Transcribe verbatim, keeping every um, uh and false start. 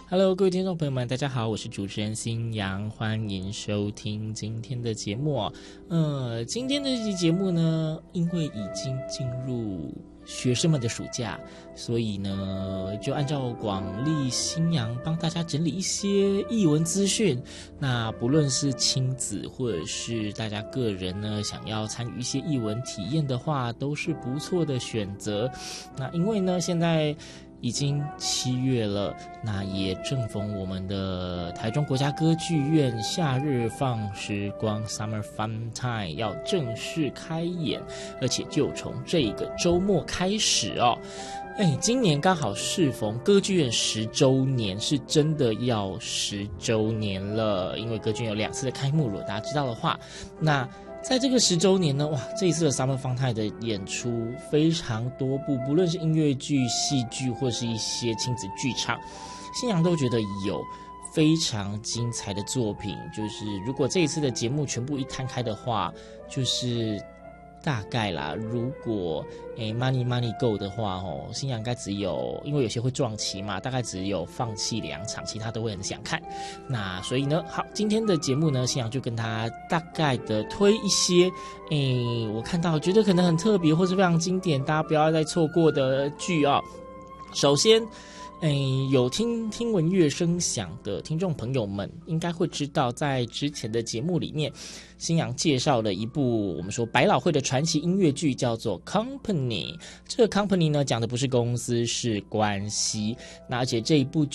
Hello， 各位听众朋友们，大家好，我是主持人新阳，欢迎收听今天的节目哦。呃，今天的这期节目呢，因为已经进入学生们的暑假，所以呢，就按照广利新阳帮大家整理一些艺文资讯。那不论是亲子或者是大家个人呢，想要参与一些艺文体验的话，都是不错的选择。那因为呢，现在已经七月了，那也正逢我们的台中国家歌剧院夏日放时光 Summer Fun Time 要正式开演，而且就从这个周末开始哦。哎，今年刚好适逢歌剧院十周年，是真的要十周年了。因为歌剧院有两次的开幕，如果大家知道的话，那在这个十周年呢，哇，这一次的 Summer Fun Time 的演出非常多部，不论是音乐剧、戏剧或是一些亲子剧场，新阳都觉得有非常精彩的作品。就是如果这一次的节目全部一摊开的话，就是大概啦，如果诶 Money Money Go 的话哦，新阳应该只有，因为有些会撞期嘛，大概只有放弃两场，其他都会很想看。那所以呢，好，今天的节目呢，新阳就跟他大概的推一些诶，我看到觉得可能很特别或是非常经典，大家不要再错过的剧啊、哦。首先诶，有听听闻乐声响的听众朋友们应该会知道，在之前的节目里面，新阳介绍了一部我们说百老汇的传奇音乐剧，叫做 Company。 这个 Company 呢，讲的不是公司，是关系。那而且这一部